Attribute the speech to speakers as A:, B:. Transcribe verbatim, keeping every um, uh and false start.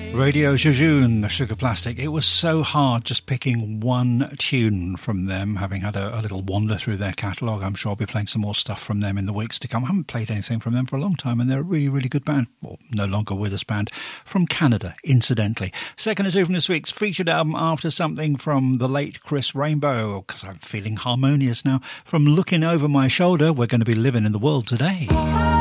A: Radio Jejune, the Sugar Plastic. It was so hard just picking one tune from them, having had a, a little wander through their catalogue. I'm sure I'll be playing some more stuff from them in the weeks to come. I haven't played anything from them for a long time, and they're a really, really good band. Well, no longer with us band. From Canada, incidentally. Second or two from this week's featured album, After Something, from the late Chris Rainbow, because I'm feeling harmonious now. From Looking Over My Shoulder, We're Going to Be Living in the World Today.